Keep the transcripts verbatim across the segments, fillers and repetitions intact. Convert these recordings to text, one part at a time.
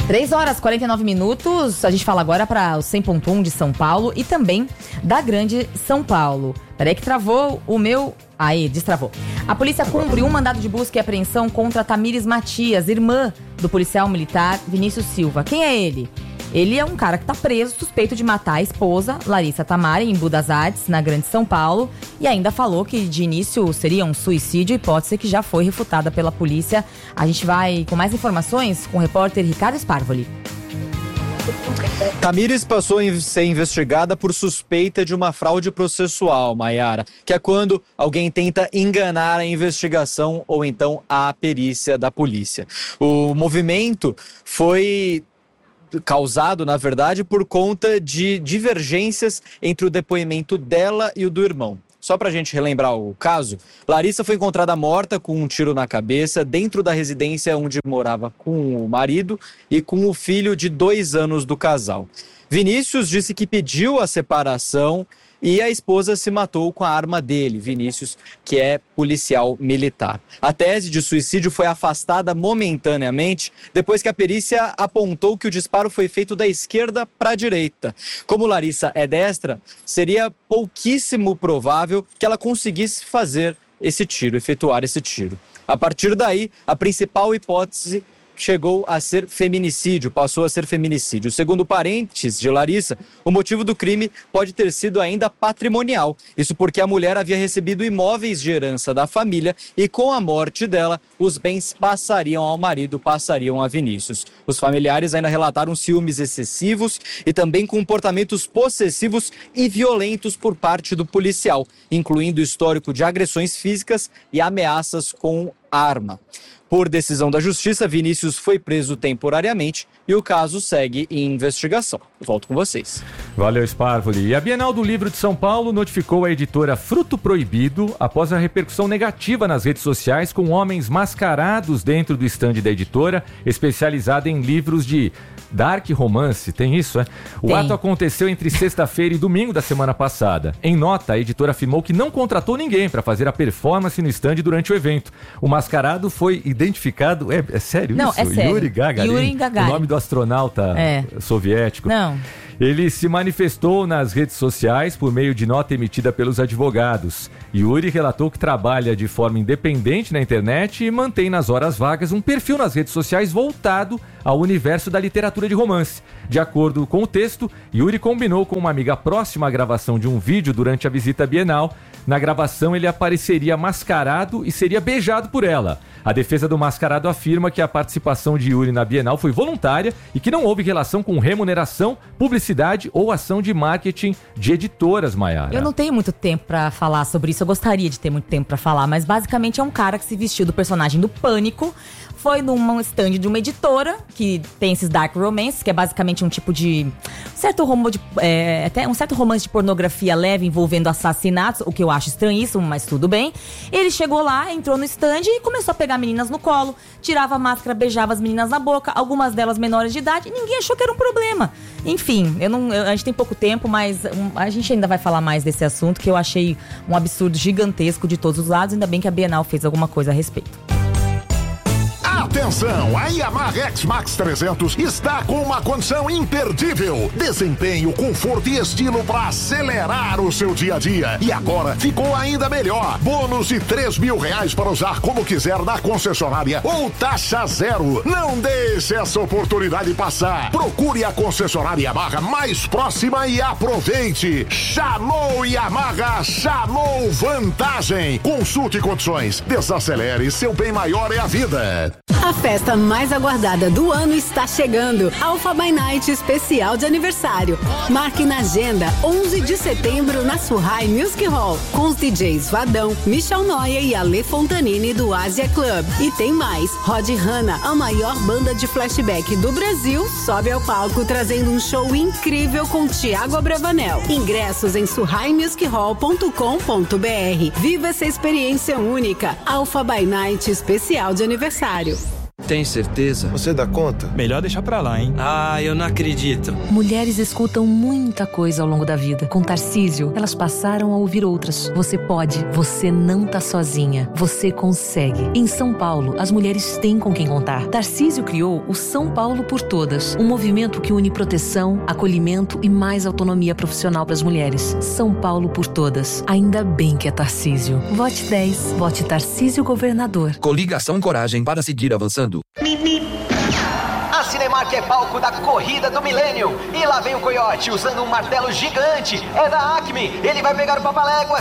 três horas e quarenta e nove minutos, a gente fala agora para o cem ponto um de São Paulo e também da Grande São Paulo. Peraí que travou o meu... Aí, destravou. A polícia cumpre um mandado de busca e apreensão contra Tamires Matias, irmã do policial militar Vinícius Silva. Quem é ele? Ele é um cara que tá preso, suspeito de matar a esposa, Larissa Tamari, em Budas Artes, na Grande São Paulo. E ainda falou que de início seria um suicídio, hipótese que já foi refutada pela polícia. A gente vai com mais informações com o repórter Ricardo Sparvoli. Tamires passou a ser investigada por suspeita de uma fraude processual, Maiara, que é quando alguém tenta enganar a investigação ou então a perícia da polícia. O movimento foi causado, na verdade, por conta de divergências entre o depoimento dela e o do irmão. Só para a gente relembrar o caso, Larissa foi encontrada morta com um tiro na cabeça dentro da residência onde morava com o marido e com o filho de dois anos do casal. Vinícius disse que pediu a separação e a esposa se matou com a arma dele, Vinícius, que é policial militar. A tese de suicídio foi afastada momentaneamente depois que a perícia apontou que o disparo foi feito da esquerda para a direita. Como Larissa é destra, seria pouquíssimo provável que ela conseguisse fazer esse tiro, efetuar esse tiro. A partir daí, a principal hipótese chegou a ser feminicídio, passou a ser feminicídio. Segundo parentes de Larissa, o motivo do crime pode ter sido ainda patrimonial. Isso porque a mulher havia recebido imóveis de herança da família e com a morte dela, os bens passariam ao marido, passariam a Vinícius. Os familiares ainda relataram ciúmes excessivos e também comportamentos possessivos e violentos por parte do policial, incluindo histórico de agressões físicas e ameaças com arma. Por decisão da Justiça, Vinícius foi preso temporariamente e o caso segue em investigação. Volto com vocês. Valeu, Sparvoli. E a Bienal do Livro de São Paulo notificou a editora Fruto Proibido após a repercussão negativa nas redes sociais com homens mascarados dentro do estande da editora, especializada em livros de dark romance. Tem isso, é? O Tem. ato aconteceu entre sexta-feira e domingo da semana passada. Em nota, a editora afirmou que não contratou ninguém para fazer a performance no estande durante o evento. O mascarado foi identificado... É, é sério não, isso? É sério. Yuri Gagarin. Yuri Gagarin. O nome do astronauta é. soviético. Não. Ele se manifestou nas redes sociais por meio de nota emitida pelos advogados. Yuri relatou que trabalha de forma independente na internet e mantém nas horas vagas um perfil nas redes sociais voltado ao universo da literatura de romance. De acordo com o texto, Yuri combinou com uma amiga próxima a gravação de um vídeo durante a visita bienal. Na gravação, ele apareceria mascarado e seria beijado por ela. A defesa do mascarado afirma que a participação de Yuri na Bienal foi voluntária e que não houve relação com remuneração, publicidade ou ação de marketing de editoras, Maiara. Eu não tenho muito tempo pra falar sobre isso, eu gostaria de ter muito tempo pra falar, mas basicamente é um cara que se vestiu do personagem do Pânico, foi num stand de uma editora que tem esses dark romances, que é basicamente um tipo de um certo, romance de, é, até um certo romance de pornografia leve envolvendo assassinatos, o que eu acho estranhíssimo, mas tudo bem. Ele chegou lá, entrou no stand e começou a pegar meninas no colo, tirava a máscara, beijava as meninas na boca, algumas delas menores de idade, e ninguém achou que era um problema. Enfim, eu não, eu, a gente tem pouco tempo, mas um, a gente ainda vai falar mais desse assunto, que eu achei um absurdo gigantesco de todos os lados, ainda bem que a Bienal fez alguma coisa a respeito. Atenção, a Yamaha X-Max trezentos está com uma condição imperdível. Desempenho, conforto e estilo para acelerar o seu dia a dia. E agora ficou ainda melhor. Bônus de três mil reais para usar como quiser na concessionária ou taxa zero. Não deixe essa oportunidade passar. Procure a concessionária Yamaha mais próxima e aproveite. Chamou Yamaha, chamou vantagem. Consulte condições. Desacelere, seu bem maior é a vida. A festa mais aguardada do ano está chegando. Alpha by Night especial de aniversário. Marque na agenda onze de setembro na Surrai Music Hall, com os D Js Vadão, Michel Noia e Ale Fontanini do Asia Club. E tem mais, Rod Hanna, a maior banda de flashback do Brasil, sobe ao palco trazendo um show incrível com Thiago Abravanel. Ingressos em surrai music hall ponto com ponto b r. Viva essa experiência única. Alpha by Night especial de aniversário. Tem certeza? Você dá conta? Melhor deixar pra lá, hein? Ah, eu não acredito. Mulheres escutam muita coisa ao longo da vida. Com Tarcísio, elas passaram a ouvir outras. Você pode, você não tá sozinha. Você consegue. Em São Paulo, as mulheres têm com quem contar. Tarcísio criou o São Paulo por Todas, um movimento que une proteção, acolhimento e mais autonomia profissional para as mulheres. São Paulo por Todas. Ainda bem que é Tarcísio. Vote dez. Vote Tarcísio Governador. Coligação Coragem para seguir avançando. A Cinemark é palco da corrida do milênio. E lá vem o Coyote usando um martelo gigante. É da Acme. Ele vai pegar o Papaléguas.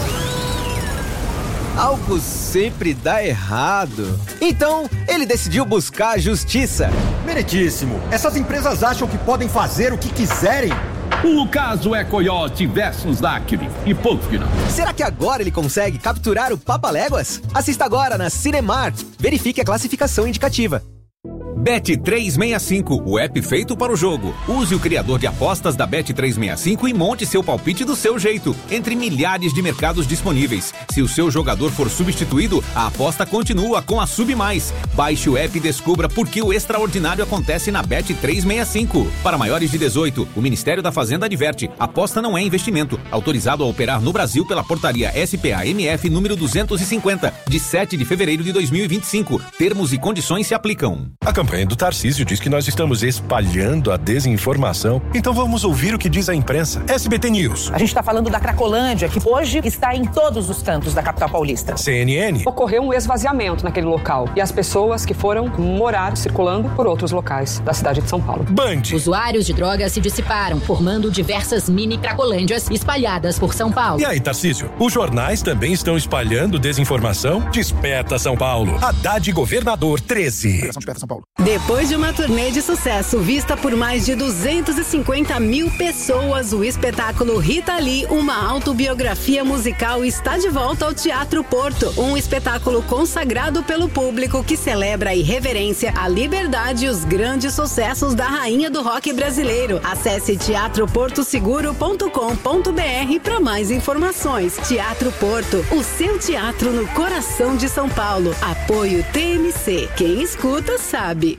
Algo sempre dá errado. Então, ele decidiu buscar a justiça. Meritíssimo. Essas empresas acham que podem fazer o que quiserem. O caso é Coyote versus Acme e ponto final. Será que agora ele consegue capturar o Papaléguas? Assista agora na Cinemark. Verifique a classificação indicativa. Bet trezentos e sessenta e cinco, o app feito para o jogo. Use o criador de apostas da Bet trezentos e sessenta e cinco e monte seu palpite do seu jeito, entre milhares de mercados disponíveis. Se o seu jogador for substituído, a aposta continua com a Sub Mais. Baixe o app e descubra por que o extraordinário acontece na Bet trezentos e sessenta e cinco. Para maiores de dezoito, o Ministério da Fazenda adverte: aposta não é investimento. Autorizado a operar no Brasil pela portaria S P A M F número duzentos e cinquenta, de sete de fevereiro de dois mil e vinte e cinco. Termos e condições se aplicam. A campanha do Tarcísio diz que nós estamos espalhando a desinformação. Então vamos ouvir o que diz a imprensa. S B T News. A gente está falando da Cracolândia, que hoje está em todos os cantos da capital paulista. C N N. Ocorreu um esvaziamento naquele local e as pessoas que foram morar circulando por outros locais da cidade de São Paulo. Band. Usuários de drogas se dissiparam, formando diversas mini Cracolândias espalhadas por São Paulo. E aí, Tarcísio, os jornais também estão espalhando desinformação? Desperta São Paulo. Haddad Governador treze. Desperta São Paulo. Depois de uma turnê de sucesso vista por mais de duzentas e cinquenta mil pessoas, o espetáculo Rita Lee, uma autobiografia musical, está de volta ao Teatro Porto. Um espetáculo consagrado pelo público que celebra a irreverência, a liberdade e os grandes sucessos da rainha do rock brasileiro. Acesse teatro porto seguro ponto com ponto b r para mais informações. Teatro Porto, o seu teatro no coração de São Paulo. Apoio T M C. Quem escuta sabe.